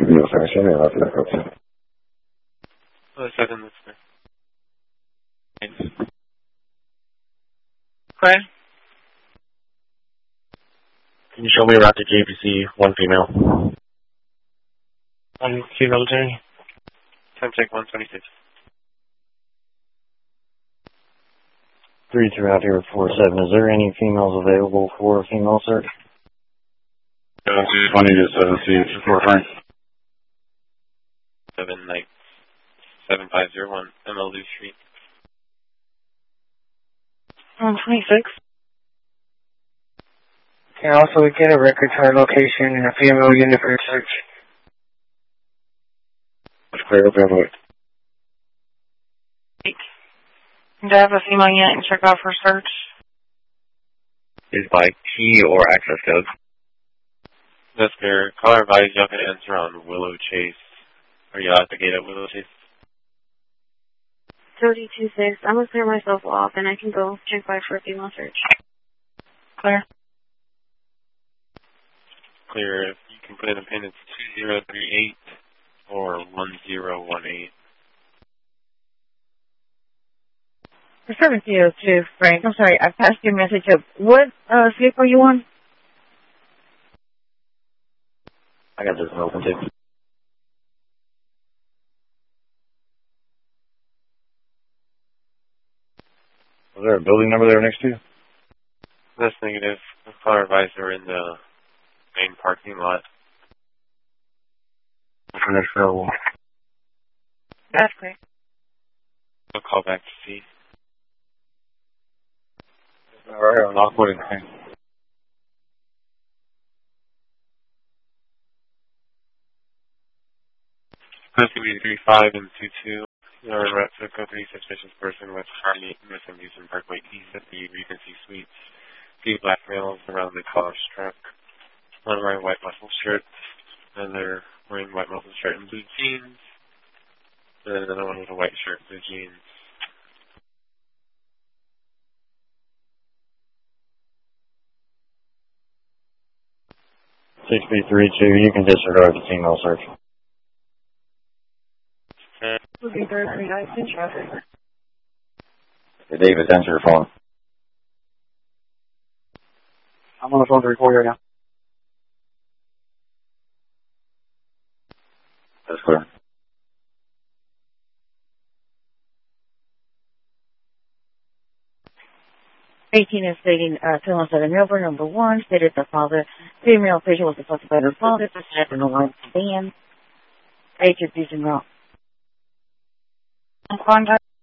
No, sorry, show me a left back up to. Oh, 7, that's fair. Thanks. Okay. Can you show me around to JPC, one female? One female attorney. Time check 126. 3-2 out here at 4-7. Is there any females available for a female search? 220 to 7C, 4 Frank. 7 Nights, 7501, MLD Street. 126. Can also get a record for a location in a female unit for a search. It's clear, open way. Do I have a female unit and check out for search? Is by key or access code? That's fair. Caller advised y'all can answer on Willow Chase. Are y'all at the gate at Willow Chase? 32-6. I'm going to clear myself off and I can go check by for a female search. Clear. Clear. If you can put in a pin, it's 2038 or 1018. For 702, Frank, I'm sorry, I passed your message up. What vehicle are you on? I got this open too. Was there a building number there next to you? That's negative. The caller advised are in the main parking lot. For next available. That's clear. I'll call back to see. Alright, on Lockwood and Hank. Supposed to be 35 and 22. You're in route to code 3 suspicious person with Harley Missing Houston Parkway East at the Regency Suites. 3 black males around the college truck. One wearing white muscle shirt. Another wearing white muscle shirt and blue jeans. And then another one with a white shirt and blue jeans. 6B32, you can disregard the female search. Looking for a nice in traffic. Hey, David, answer your phone. I'm on the phone to record right now. That's clear. Eighteen is stating 217 Melbourne, number 1, stated the female patient was assaulted by her father, stabbed in the white van. Age of using wrong. Contact.